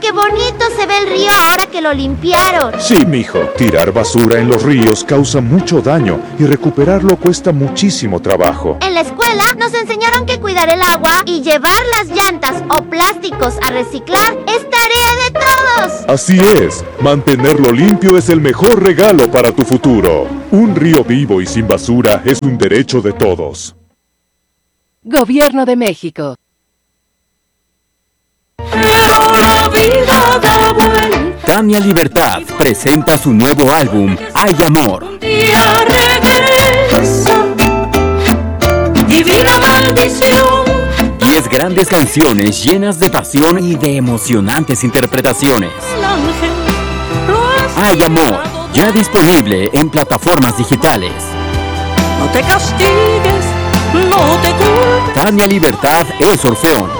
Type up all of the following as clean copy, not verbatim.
qué bonito se ve el río ahora que lo limpiaron. Sí, mijo. Tirar basura en los ríos causa mucho daño y recuperarlo cuesta muchísimo trabajo. En la escuela nos enseñaron que cuidar el agua y llevar las llantas o plásticos a reciclar es tarea de todos. Así es. Mantenerlo limpio es el mejor regalo para tu futuro. Un río vivo y sin basura es un derecho de todos. Gobierno de México. Tania Libertad presenta su nuevo álbum, Hay Amor. Divina maldición. 10 grandes canciones llenas de pasión y de emocionantes interpretaciones. Hay Amor, ya disponible en plataformas digitales. No te castigues, no te culpes. Tania Libertad es Orfeón.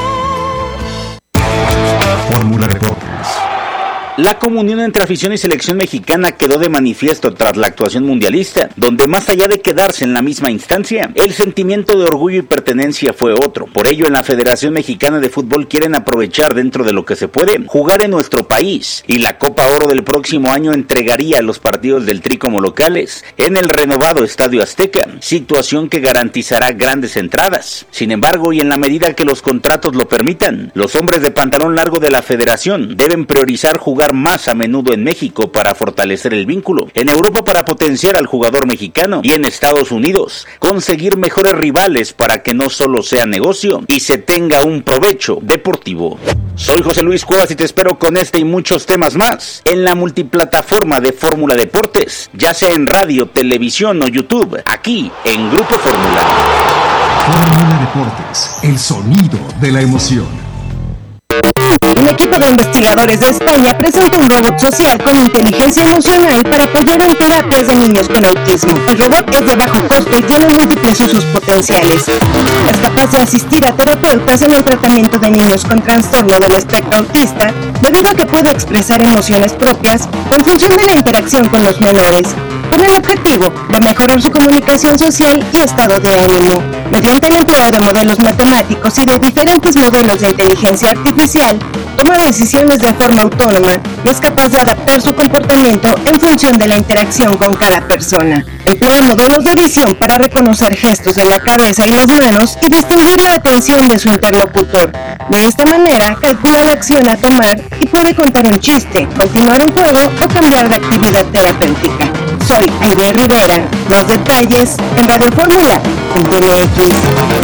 Fórmula Deportes. La comunión entre afición y selección mexicana quedó de manifiesto tras la actuación mundialista, donde más allá de quedarse en la misma instancia, el sentimiento de orgullo y pertenencia fue otro. Por ello, en la Federación Mexicana de Fútbol quieren aprovechar dentro de lo que se puede, jugar en nuestro país, y la Copa Oro del próximo año entregaría los partidos del Tri como locales en el renovado Estadio Azteca, situación que garantizará grandes entradas. Sin embargo, y en la medida que los contratos lo permitan, los hombres de pantalón largo de la Federación deben priorizar jugar más a menudo en México para fortalecer el vínculo, en Europa para potenciar al jugador mexicano y en Estados Unidos conseguir mejores rivales para que no solo sea negocio y se tenga un provecho deportivo. Soy José Luis Cuevas y te espero con este y muchos temas más en la multiplataforma de Fórmula Deportes, ya sea en radio, televisión o YouTube, aquí en Grupo Fórmula. Fórmula Deportes, el sonido de la emoción. Un equipo de investigadores de España presenta un robot social con inteligencia emocional para apoyar en terapias de niños con autismo. El robot es de bajo costo y tiene múltiples usos potenciales. Es capaz de asistir a terapeutas en el tratamiento de niños con trastorno del espectro autista, debido a que puede expresar emociones propias en función de la interacción con los menores, con el objetivo de mejorar su comunicación social y estado de ánimo. Mediante el empleo de modelos matemáticos y de diferentes modelos de inteligencia artificial, toma decisiones de forma autónoma y es capaz de adaptar su comportamiento en función de la interacción con cada persona. Emplea modelos de visión para reconocer gestos de la cabeza y las manos y distinguir la atención de su interlocutor. De esta manera, calcula la acción a tomar y puede contar un chiste, continuar un juego o cambiar de actividad terapéutica. Soy Aide Rivera. Más detalles en Radio Fórmula.mx.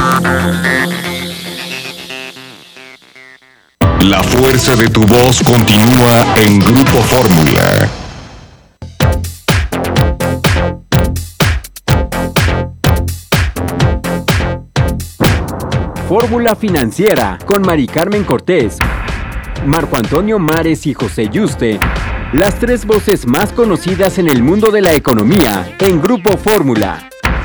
La fuerza de tu voz continúa en Grupo Fórmula. Fórmula Financiera con Mari Carmen Cortés, Marco Antonio Mares y José Yuste. Las 3 voces más conocidas en el mundo de la economía en Grupo Fórmula.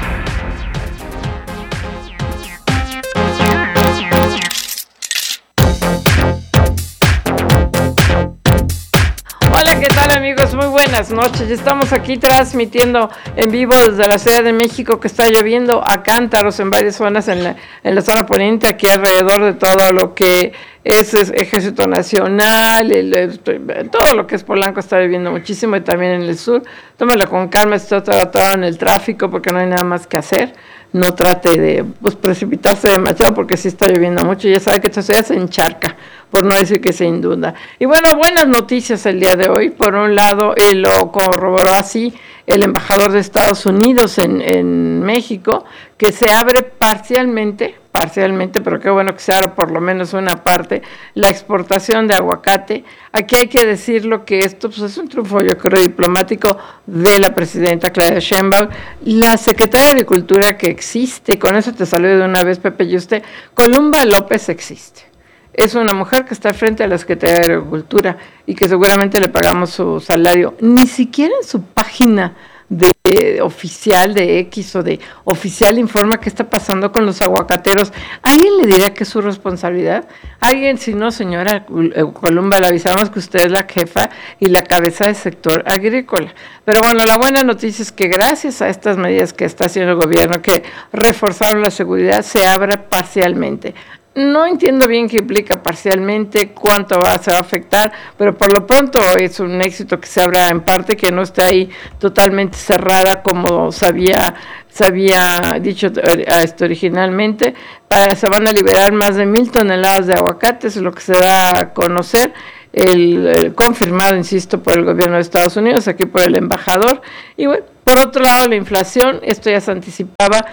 Hola, ¿qué tal, amigos? Muy buenas noches. Estamos aquí transmitiendo en vivo desde la Ciudad de México, que está lloviendo a cántaros en varias zonas en la zona poniente, aquí alrededor de todo lo que es Ejército Nacional, todo lo que es Polanco está lloviendo muchísimo, y también en el sur. Tómalo con calma, está tratado en el tráfico porque no hay nada más que hacer. No trate de precipitarse demasiado porque sí está lloviendo mucho. Ya sabe que esta ciudad se encharca, por no decir que se inunda. Y bueno, buenas noticias el día de hoy. Por un lado, lo corroboró así el embajador de Estados Unidos en México, que se abre parcialmente, pero qué bueno que se abra por lo menos una parte, la exportación de aguacate. Aquí hay que decirlo que esto es un triunfo, yo creo, diplomático de la presidenta Claudia Sheinbaum, la secretaria de Agricultura que existe, con eso te saludo de una vez, Pepe Yuste, Columba López existe. Es una mujer que está frente a la Secretaría de Agricultura y que seguramente le pagamos su salario. Ni siquiera en su página de oficial de X o de oficial informa qué está pasando con los aguacateros. ¿Alguien le dirá que es su responsabilidad? Alguien, si no, señora Columba, le avisamos que usted es la jefa y la cabeza del sector agrícola. Pero bueno, la buena noticia es que gracias a estas medidas que está haciendo el gobierno, que reforzaron la seguridad, se abre parcialmente. No entiendo bien qué implica parcialmente, cuánto se va a afectar, pero por lo pronto es un éxito que se abra en parte, que no esté ahí totalmente cerrada como se había dicho originalmente. Se van a liberar más de 1,000 toneladas de aguacates, lo que se da a conocer, confirmado, insisto, por el gobierno de Estados Unidos, aquí por el embajador. Y bueno, por otro lado, la inflación, esto ya se anticipaba,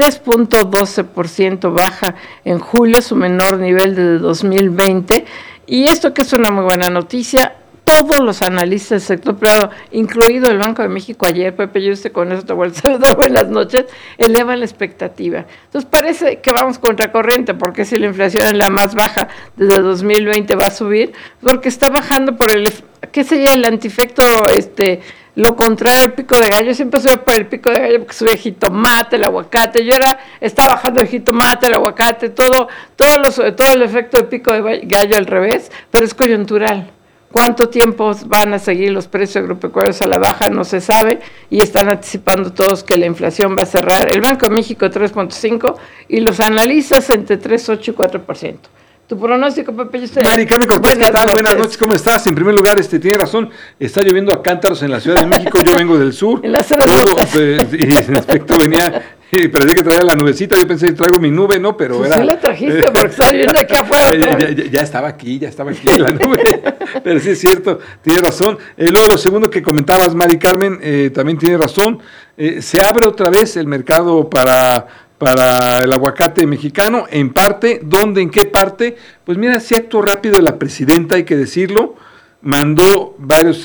3.12% baja en julio, su menor nivel desde 2020, y esto que es una muy buena noticia. Todos los analistas del sector privado, incluido el Banco de México ayer, Pepe, yo con eso te vuelvo a saludar, buenas noches, elevan la expectativa. Entonces parece que vamos contracorriente, porque si la inflación es la más baja desde 2020 va a subir, porque está bajando por ¿qué sería el antiefecto? Lo contrario al pico de gallo, siempre sube por el pico de gallo porque sube el jitomate, el aguacate, está bajando el jitomate, el aguacate, todo el efecto del pico de gallo al revés, pero es coyuntural. ¿Cuánto tiempo van a seguir los precios agropecuarios a la baja? No se sabe, y están anticipando todos que la inflación va a cerrar. El Banco de México 3.5% y los analistas entre 3.8% y 4%. Tu pronóstico, Pepe. Mari Carmen Cortés, ¿qué tal? Buenas noches, ¿cómo estás? En primer lugar, tiene razón, está lloviendo a cántaros en la Ciudad de México, yo vengo del sur. En las y en efecto venía, parecía que traía la nubecita, yo pensé que traigo mi nube, ¿no? Pero pues era... sí la trajiste, porque está lloviendo aquí afuera. Ya estaba aquí la nube, pero sí es cierto, tiene razón. Luego, lo segundo que comentabas, Mari Carmen, también tiene razón, se abre otra vez el mercado para el aguacate mexicano, en parte. ¿Dónde? ¿En qué parte? Pues mira, sí actuó rápido la presidenta, hay que decirlo, mandó varios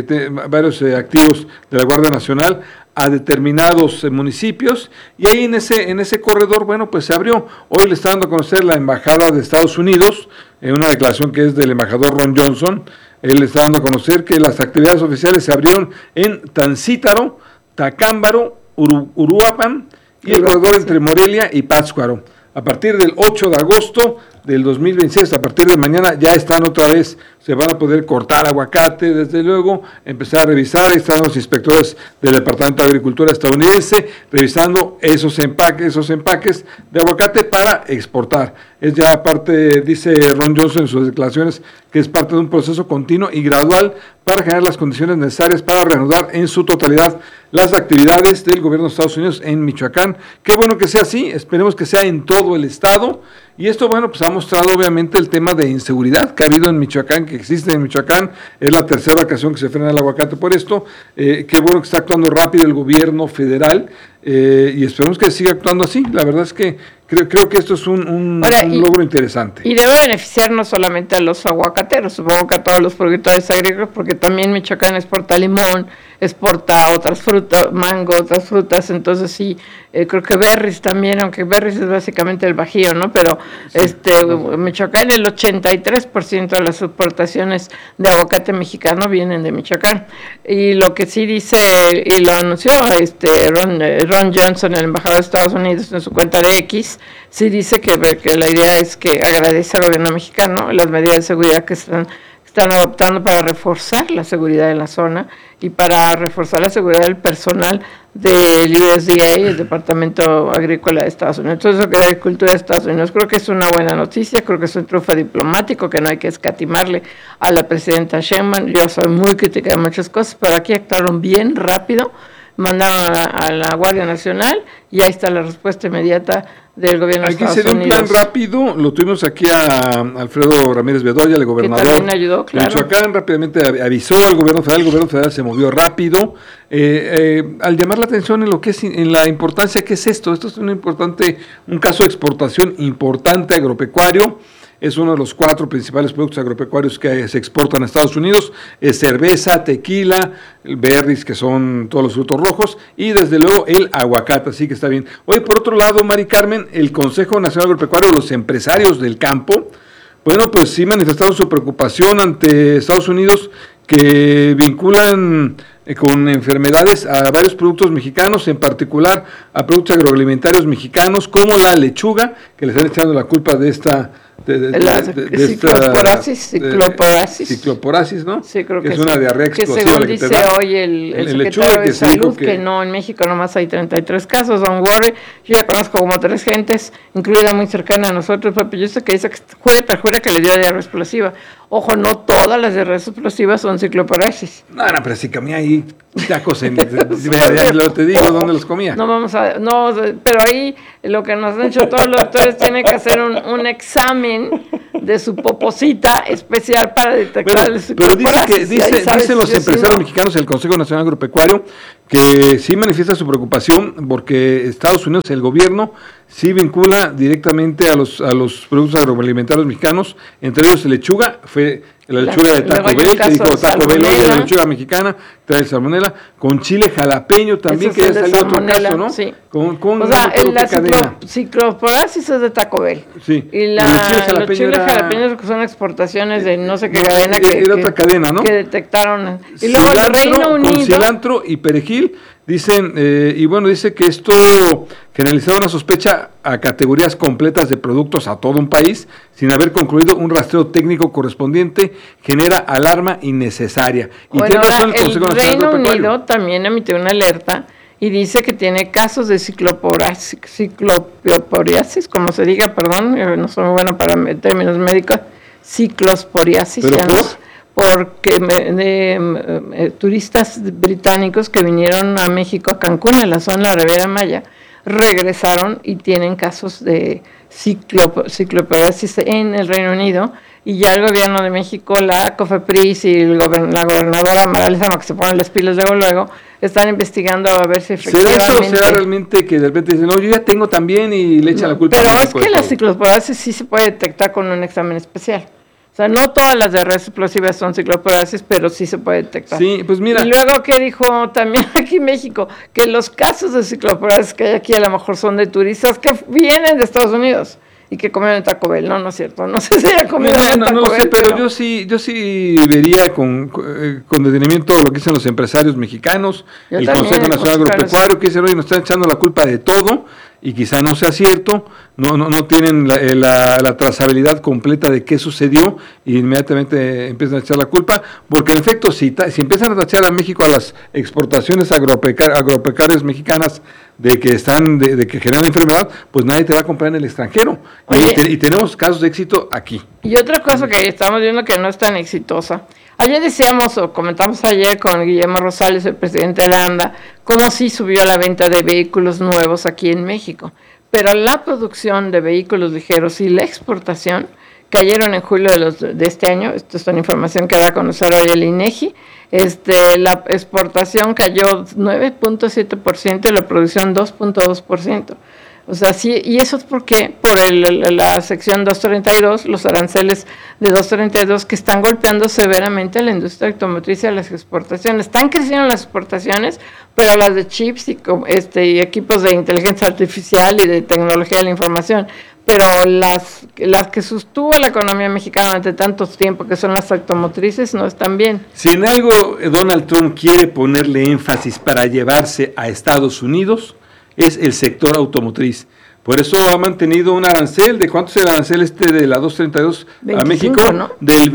activos de la Guardia Nacional a determinados municipios, y ahí en ese corredor, bueno, pues se abrió. Hoy le está dando a conocer la Embajada de Estados Unidos, en una declaración que es del embajador Ron Johnson, él le está dando a conocer que las actividades oficiales se abrieron en Tancítaro, Tacámbaro, Uruapan, y el corredor entre Morelia y Pátzcuaro. A partir del 8 de agosto del 2026, a partir de mañana, ya están otra vez, se van a poder cortar aguacate, desde luego, empezar a revisar. Están los inspectores del Departamento de Agricultura estadounidense revisando esos empaques de aguacate para exportar. Es ya parte, dice Ron Johnson en sus declaraciones, que es parte de un proceso continuo y gradual para generar las condiciones necesarias para reanudar en su totalidad las actividades del gobierno de Estados Unidos en Michoacán. Qué bueno que sea así, esperemos que sea en todo el estado. Y esto, bueno, pues ha mostrado obviamente el tema de inseguridad que ha habido en Michoacán, que existe en Michoacán. Es la tercera ocasión que se frena el aguacate por esto. Qué bueno que está actuando rápido el gobierno federal, y esperemos que siga actuando así. La verdad es que creo que esto es un logro interesante. Y debe beneficiar no solamente a los aguacateros, supongo que a todos los productores agrícolas, porque también Michoacán exporta limón, exporta otras frutas, mango, otras frutas. Entonces sí, creo que berries también, aunque berries es básicamente el Bajío, ¿no? Pero sí, Michoacán, el 83% de las exportaciones de aguacate mexicano vienen de Michoacán. Y lo que sí dice, y lo anunció Ron Johnson, el embajador de Estados Unidos, en su cuenta de X, sí dice que la idea es que agradece al gobierno mexicano las medidas de seguridad que están adoptando para reforzar la seguridad en la zona y para reforzar la seguridad del personal del USDA, el Departamento Agrícola de Estados Unidos. Entonces, de Agricultura de Estados Unidos, creo que es una buena noticia, creo que es un triunfo diplomático que no hay que escatimarle a la presidenta Sheinbaum. Yo soy muy crítica de muchas cosas, pero aquí actuaron bien rápido, mandaron a la Guardia Nacional y ahí está la respuesta inmediata del gobierno de Estados Unidos. Aquí se dio un plan rápido, lo tuvimos aquí a Alfredo Ramírez Bedoya, el gobernador. Que también ayudó, claro. Michoacán rápidamente avisó al gobierno federal se movió rápido, al llamar la atención en lo que es, en la importancia que es esto es un caso de exportación importante agropecuario. Es uno de los 4 principales productos agropecuarios que se exportan a Estados Unidos, es cerveza, tequila, berries, que son todos los frutos rojos, y desde luego el aguacate, así que está bien. Hoy, por otro lado, Mari Carmen, el Consejo Nacional Agropecuario, los empresarios del campo, bueno, pues sí manifestaron su preocupación ante Estados Unidos, que vinculan con enfermedades a varios productos mexicanos, en particular a productos agroalimentarios mexicanos, como la lechuga, que le están echando la culpa de esta cicloporasis, ¿no? Sí, creo que es una diarrea explosiva. Que según dice hoy el secretario de Salud, que no, en México nomás hay 33 casos, don't worry. Yo ya conozco como 3 gentes, incluida muy cercana a nosotros, papillosa, que dice que jura que le dio diarrea explosiva. Ojo, no todas las diarreas explosivas son cicloporasis. No, pero si comía ahí tacos ya te digo dónde los comía. Pero ahí lo que nos han hecho todos los doctores, tienen que hacer un examen de su poposita especial para detectar el cicloporasis. Pero dicen los empresarios mexicanos, el Consejo Nacional Agropecuario, que sí manifiesta su preocupación porque Estados Unidos, el gobierno, sí vincula directamente a los productos agroalimentarios mexicanos, entre ellos lechuga, fue la lechuga de Taco Bell, que dijo Taco Bell, la lechuga mexicana, trae salmonela, con chile jalapeño también, que ya salió otro caso, ¿no? Sí. La cicloporasis es de Taco Bell. Sí. Y los chiles jalapeños que son exportaciones de no sé qué cadena. Era otra cadena, ¿no? Que detectaron. Y luego el Reino Unido. Con cilantro y perejil. Dicen, dice que esto generalizaba una sospecha a categorías completas de productos a todo un país, sin haber concluido un rastreo técnico correspondiente, genera alarma innecesaria. Y bueno, el Reino Unido también emitió una alerta y dice que tiene casos de cicloporiasis, como se diga, perdón, no soy muy buena para términos médicos, ciclosporiasis. Porque turistas británicos que vinieron a México, a Cancún, en la zona de la Riviera Maya, regresaron y tienen casos de cicloporiasis en el Reino Unido, y ya el gobierno de México, la COFEPRIS y la gobernadora Mara Lezama, que se ponen las pilas luego, están investigando a ver si efectivamente... ¿Será realmente que de repente dicen, no, yo ya tengo también y le echan la culpa? Pero es que la cicloporiasis sí se puede detectar con un examen especial. O sea, no todas las diarreas explosivas son cicloporasis, pero sí se puede detectar. Sí, pues mira. Y luego que dijo también aquí en México, que los casos de cicloporasis que hay aquí a lo mejor son de turistas que vienen de Estados Unidos y que comieron en Taco Bell. No es cierto. No sé si haya comido en Taco Bell. No sé, pero yo sí vería con detenimiento lo que dicen los empresarios mexicanos, el Consejo Nacional Agropecuario, que dicen, oye, nos están echando la culpa de todo, y quizá no sea cierto, no tienen la trazabilidad completa de qué sucedió, y inmediatamente empiezan a echar la culpa, porque en efecto, si empiezan a tachar a México a las exportaciones agropecuarias mexicanas de que generan la enfermedad, pues nadie te va a comprar en el extranjero. Y tenemos casos de éxito aquí. Y otra cosa que estamos viendo que no es tan exitosa. Ayer decíamos, o comentamos ayer con Guillermo Rosales, el presidente de la ANDA, cómo sí subió la venta de vehículos nuevos aquí en México. Pero la producción de vehículos ligeros y la exportación cayeron en julio de este año. Esto es una información que da a conocer hoy el INEGI. La exportación cayó 9.7% y la producción 2.2%. O sea, sí, y eso es porque por la sección 232, los aranceles de 232 que están golpeando severamente a la industria automotriz y a las exportaciones. Están creciendo las exportaciones, pero las de chips y equipos de inteligencia artificial y de tecnología de la información. Pero las que sostuvo la economía mexicana durante tanto tiempo, que son las automotrices, no están bien. Si en algo Donald Trump quiere ponerle énfasis para llevarse a Estados Unidos, es el sector automotriz. Por eso ha mantenido un arancel. ¿De cuánto es el arancel de la 232 a México? ¿No? Del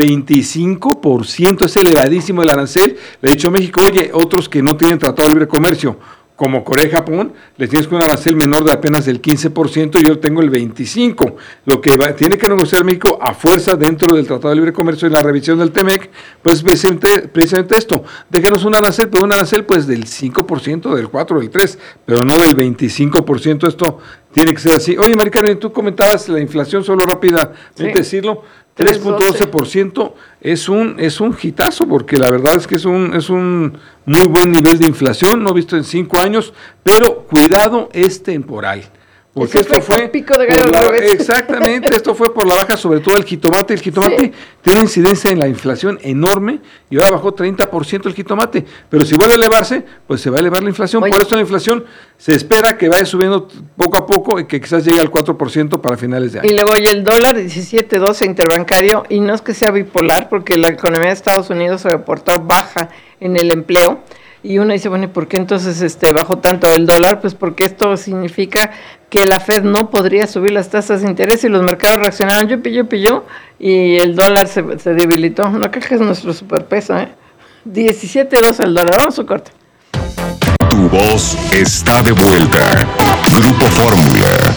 25%. Es elevadísimo el arancel. Le ha dicho a México, oye, otros que no tienen tratado de libre comercio, como Corea y Japón, les tienes con un arancel menor de apenas del 15%, y yo tengo el 25%. Lo que tiene que negociar México a fuerza dentro del Tratado de Libre Comercio y la revisión del TEMEC, pues precisamente esto, déjenos un arancel, pero un arancel pues del 5%, del 4%, del 3%, pero no del 25%, esto tiene que ser así. Oye, Mari Carmen, tú comentabas la inflación, solo rápidamente decirlo, 3.12% es un hitazo, porque la verdad es que es un muy buen nivel de inflación, no visto en 5 años, pero cuidado, es temporal. Porque esto fue pico de gallo exactamente, esto fue por la baja, sobre todo el jitomate. El jitomate tiene una incidencia en la inflación enorme, y ahora bajó 30% el jitomate. Pero si vuelve a elevarse, pues se va a elevar la inflación. Por eso la inflación se espera que vaya subiendo poco a poco y que quizás llegue al 4% para finales de año. Y luego ya el dólar 17.12 interbancario, y no es que sea bipolar, porque la economía de Estados Unidos se reportó baja en el empleo. Y uno dice, bueno, ¿y por qué entonces bajó tanto el dólar? Pues porque esto significa que la Fed no podría subir las tasas de interés y los mercados reaccionaron yo, y el dólar se debilitó. No creo que es nuestro superpeso, 17.2 el dólar. Vamos a su corte. Tu voz está de vuelta. Grupo Fórmula.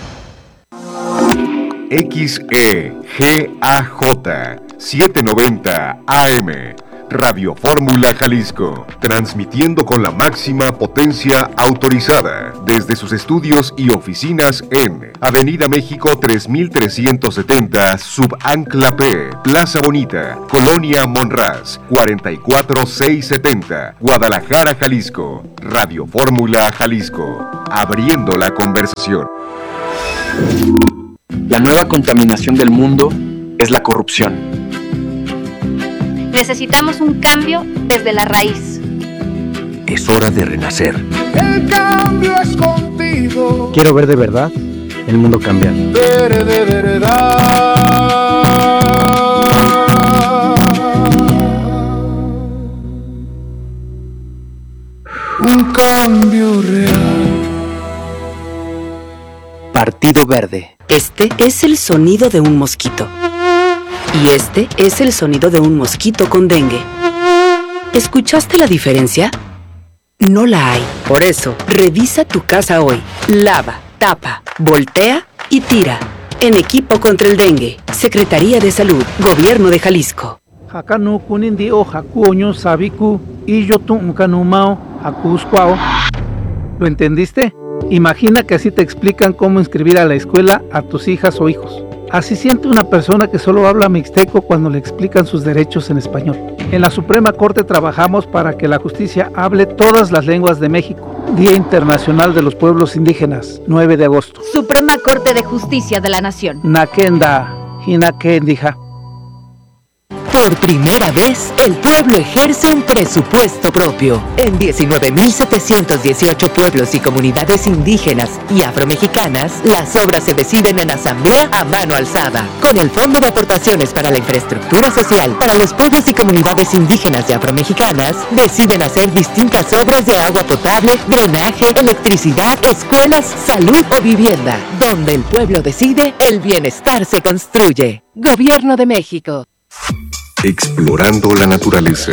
XEGAJ 790 AM. Radio Fórmula Jalisco, transmitiendo con la máxima potencia autorizada desde sus estudios y oficinas en Avenida México 3370, Subancla P, Plaza Bonita, Colonia Monraz, 44670, Guadalajara, Jalisco. Radio Fórmula Jalisco, abriendo la conversación. La nueva contaminación del mundo es la corrupción. Necesitamos un cambio desde la raíz. Es hora de renacer. El cambio es contigo. Quiero ver de verdad el mundo cambiar. Ver de verdad. Un cambio real. Partido Verde. Este es el sonido de un mosquito. Y este es el sonido de un mosquito con dengue. ¿Escuchaste la diferencia? No la hay. Por eso, revisa tu casa hoy. Lava, tapa, voltea y tira. En equipo contra el dengue. Secretaría de Salud, Gobierno de Jalisco. Hakanu kunindio hakuoño sabiku y yo tuncanumao hakuscuao. ¿Lo entendiste? Imagina que así te explican cómo inscribir a la escuela a tus hijas o hijos. Así siente una persona que solo habla mixteco cuando le explican sus derechos en español. En la Suprema Corte trabajamos para que la justicia hable todas las lenguas de México. Día Internacional de los Pueblos Indígenas, 9 de agosto. Suprema Corte de Justicia de la Nación. Nakenda, Hinakendija. Por primera vez, el pueblo ejerce un presupuesto propio. En 19.718 pueblos y comunidades indígenas y afromexicanas, las obras se deciden en asamblea a mano alzada. Con el Fondo de Aportaciones para la Infraestructura Social para los pueblos y comunidades indígenas y afromexicanas, deciden hacer distintas obras de agua potable, drenaje, electricidad, escuelas, salud o vivienda. Donde el pueblo decide, el bienestar se construye. Gobierno de México. Explorando la naturaleza.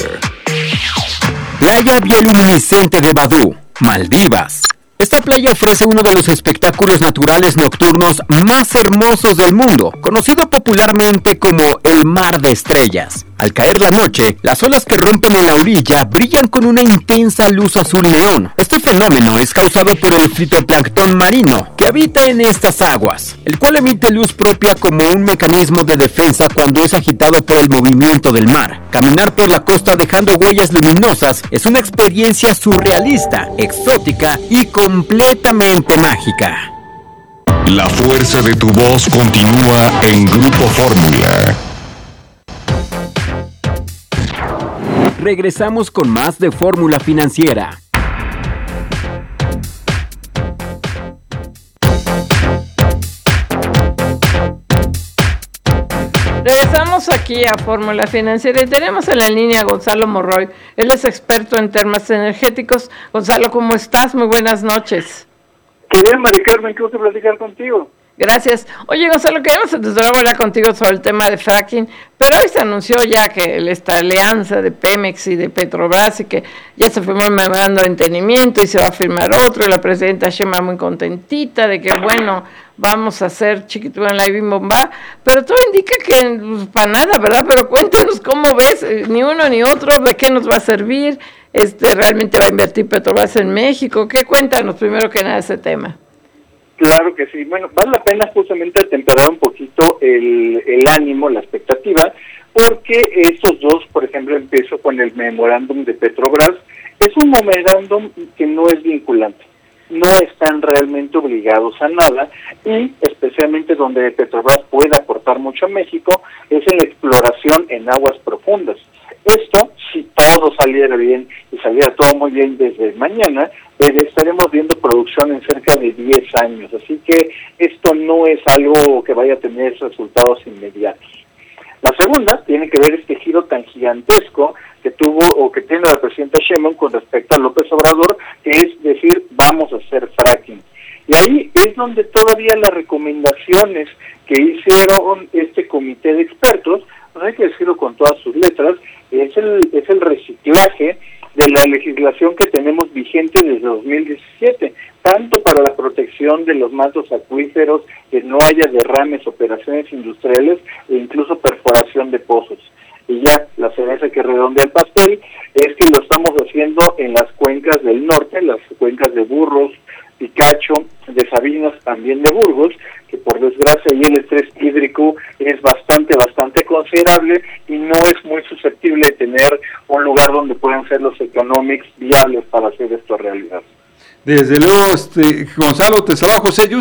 Playa bioluminiscente de Badú, Maldivas. Esta playa ofrece uno de los espectáculos naturales nocturnos más hermosos del mundo, conocido popularmente como el Mar de Estrellas. Al caer la noche, las olas que rompen en la orilla brillan con una intensa luz azul neón. Este fenómeno es causado por el fitoplancton marino, que habita en estas aguas, el cual emite luz propia como un mecanismo de defensa cuando es agitado por el movimiento del mar. Caminar por la costa dejando huellas luminosas es una experiencia surrealista, exótica y completamente mágica. La fuerza de tu voz continúa en Grupo Fórmula. Regresamos con más de Fórmula Financiera. Regresamos aquí a Fórmula Financiera y tenemos en la línea a Gonzalo Morroy. Él es experto en temas energéticos. Gonzalo, ¿cómo estás? Muy buenas noches. Qué bien, Mari Carmen, qué gusto platicar contigo. Gracias. Oye, Gonzalo, queremos desde luego hablar contigo sobre el tema de fracking, pero hoy se anunció ya que esta alianza de Pemex y de Petrobras y que ya se firmó el memorando de entendimiento y se va a firmar otro, y la presidenta Sheinbaum muy contentita de que, bueno, vamos a hacer chiquitúa en la Ibimbomba, pero todo indica que pues, para nada, ¿verdad? Pero cuéntanos cómo ves, ni uno ni otro, de qué nos va a servir, realmente va a invertir Petrobras en México, ¿qué? Cuéntanos primero que nada ese tema. Claro que sí. Bueno, vale la pena justamente temperar un poquito el ánimo, la expectativa, porque estos dos, por ejemplo, empiezo con el memorándum de Petrobras, es un memorándum que no es vinculante, no están realmente obligados a nada, y especialmente donde Petrobras puede aportar mucho a México es en la exploración en aguas profundas. Esto, si todo saliera bien y saliera todo muy bien desde mañana, estaremos viendo producción en cerca de 10 años, así que esto no es algo que vaya a tener resultados inmediatos. La segunda tiene que ver este giro tan gigantesco que tuvo o que tiene la presidenta Sheinbaum con respecto a López Obrador, que es decir, vamos a hacer fracking. Y ahí es donde todavía las recomendaciones que hicieron este comité de expertos, pues hay que decirlo con todas sus letras, es el reciclaje de la legislación que tenemos vigente desde 2017, tanto para la protección de los mantos acuíferos, que no haya derrames, operaciones industriales e incluso perforación de pozos. Y ya la cereza que redondea el pastel es que lo estamos haciendo en las cuencas del norte, las cuencas de Burros, Picacho, de Sabinas, también de Burgos, que por desgracia ahí el estrés hídrico es bastante considerable y no es muy susceptible de tener un lugar donde puedan ser los economics viables para hacer esto realidad. Desde luego, Gonzalo, te saluda José Yuste.